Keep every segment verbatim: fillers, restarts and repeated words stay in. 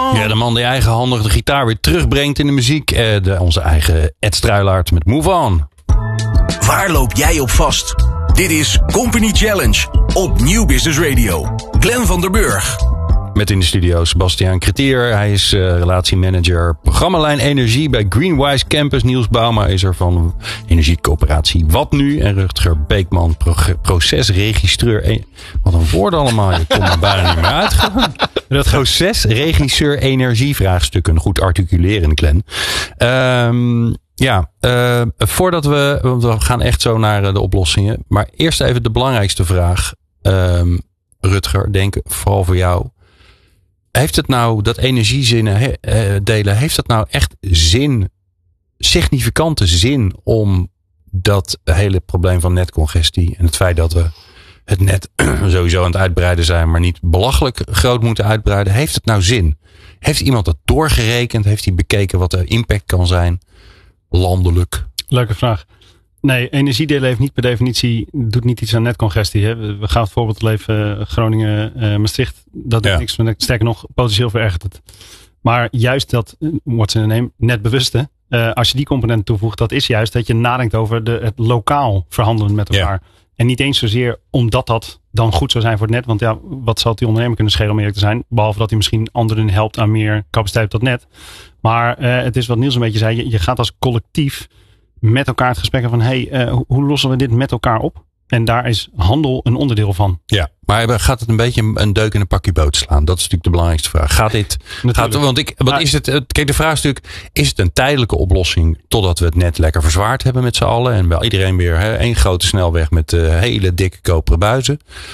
Ja, de man die eigenhandig de gitaar weer terugbrengt in de muziek. Eh, de, onze eigen Ed Struilaert met Move On. Waar loop jij op vast? Dit is Company Challenge op Nieuw Business Radio. Glenn van der Burg. Met in de studio Sebastiaan Kretier. Hij is uh, relatiemanager programmalijn Energie bij Greenwise Campus. Niels Bauma is er van Energiecoöperatie Wat Nu. En Rutger Beekman, pro- procesregisseur. E- Wat een woord allemaal. Je komt er bijna niet meer uit. Procesregisseur energievraagstukken. Goed articuleren, Glenn. Um, ja, uh, voordat we... Want we gaan echt zo naar uh, de oplossingen. Maar eerst even de belangrijkste vraag. Um, Rutger, denk vooral voor jou. Heeft het nou, dat energiezinnen he, uh, delen, heeft dat nou echt zin, significante zin om dat hele probleem van netcongestie en het feit dat we het net sowieso aan het uitbreiden zijn, maar niet belachelijk groot moeten uitbreiden, heeft het nou zin? Heeft iemand dat doorgerekend? Heeft hij bekeken wat de impact kan zijn? Landelijk? Leuke vraag. Nee, energiedelen heeft niet per definitie, doet niet iets aan netcongestie. Hè. We gaan het voorbeeld leven Groningen, uh, Maastricht. Dat doet ja. niks, maar sterker nog, potentieel verergert het. Maar juist dat, what's in the name, netbewuste. Uh, als je die component toevoegt, dat is juist dat je nadenkt over de, het lokaal verhandelen met elkaar. Ja. En niet eens zozeer omdat dat dan goed zou zijn voor het net. Want ja, wat zal die ondernemer kunnen schelen om eerlijk te zijn? Behalve dat hij misschien anderen helpt aan meer capaciteit op dat net. Maar uh, het is wat Niels een beetje zei. Je, je gaat als collectief met elkaar het gesprek van, hey, uh, hoe lossen we dit met elkaar op? En daar is handel een onderdeel van. Ja, maar gaat het een beetje een deuk in een pakje boot slaan? Dat is natuurlijk de belangrijkste vraag. Gaat dit, gaat, want ik, wat maar, is het, kijk, de vraag is natuurlijk, is het een tijdelijke oplossing totdat we het net lekker verzwaard hebben met z'n allen en wel iedereen weer hè, één grote snelweg met uh, hele dikke koperen buizen?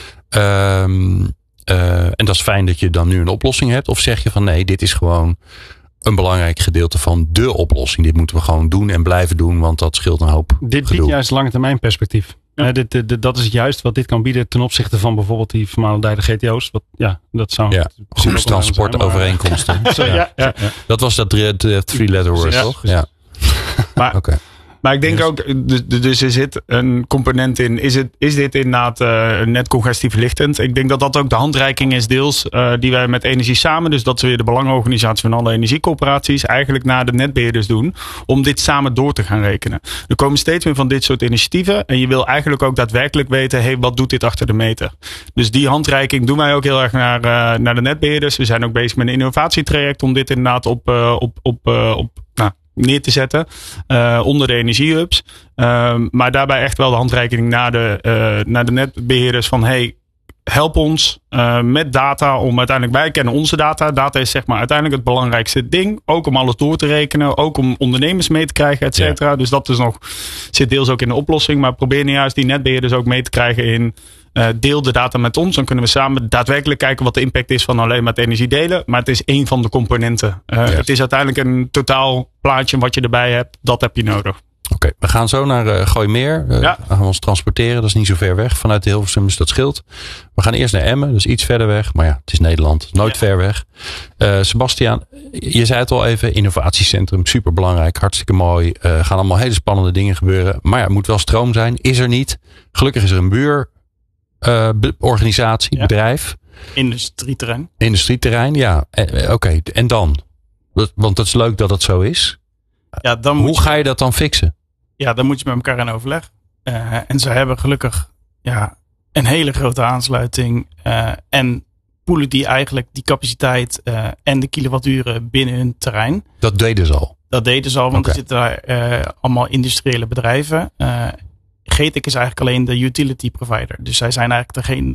Um, uh, en dat is fijn dat je dan nu een oplossing hebt. Of zeg je van nee, dit is gewoon een belangrijk gedeelte van de oplossing. Dit moeten we gewoon doen en blijven doen, want dat scheelt een hoop Dit gedoe. biedt juist lange termijn perspectief. Ja. Uh, dit, dit, dat is juist wat dit kan bieden ten opzichte van bijvoorbeeld die voormalige G T O's. Wat, ja, dat zou ja, groepstransportovereenkomsten. Maar... ja, ja, ja. Dat was dat three letter word, ja, toch? Ja. Maar, okay. maar ik denk ook, dus er zit een component in. Is, het, is dit inderdaad uh, netcongestie verlichtend? Ik denk dat dat ook de handreiking is deels uh, die wij met Energie Samen, dus dat we weer de belangenorganisatie van alle energiecoöperaties eigenlijk naar de netbeheerders doen, om dit samen door te gaan rekenen. Er komen steeds meer van dit soort initiatieven en je wil eigenlijk ook daadwerkelijk weten, hey, wat doet dit achter de meter? Dus die handreiking doen wij ook heel erg naar, uh, naar de netbeheerders. We zijn ook bezig met een innovatietraject om dit inderdaad op, uh, op, op, uh, op nou, neer te zetten uh, onder de energiehubs. Uh, maar daarbij echt wel de handreiking naar de, uh, naar de netbeheerders van hey, help ons uh, met data om uiteindelijk, wij kennen onze data. Data is zeg maar uiteindelijk het belangrijkste ding. Ook om alles door te rekenen. Ook om ondernemers mee te krijgen, et cetera. Ja. Dus dat is nog, zit deels ook in de oplossing. Maar probeer nu juist die netbeheerders ook mee te krijgen in Uh, deel de data met ons. Dan kunnen we samen daadwerkelijk kijken wat de impact is van alleen maar het energie delen. Maar het is één van de componenten. Uh, yes. Het is uiteindelijk een totaal plaatje wat je erbij hebt. Dat heb je nodig. Oké, okay, we gaan zo naar uh, Gooimeer. Uh, ja. We gaan ons transporteren. Dat is niet zo ver weg vanuit de Hilversum. Dus dat scheelt. We gaan eerst naar Emmen. Dat is iets verder weg. Maar ja, het is Nederland. Nooit ja. ver weg. Uh, Sebastiaan, je zei het al even. Innovatiecentrum, superbelangrijk. Hartstikke mooi. Uh, gaan allemaal hele spannende dingen gebeuren. Maar ja, het moet wel stroom zijn. Is er niet. Gelukkig is er een buur. Uh, organisatie, ja. bedrijf. Industrieterrein. Industrieterrein, ja. Uh, Oké, okay. En dan? Dat, want het is leuk dat het zo is. Ja, dan Hoe moet je, ga je dat dan fixen? Ja, dan moet je met elkaar in overleg. Uh, en ze hebben gelukkig ja, een hele grote aansluiting. Uh, en poelen die eigenlijk die capaciteit uh, en de kilowatturen binnen hun terrein. Dat deden ze al? Dat deden ze al, want okay. er zitten daar uh, allemaal industriële bedrijven. Uh, G T E C is eigenlijk alleen de utility provider. Dus zij zijn eigenlijk degene,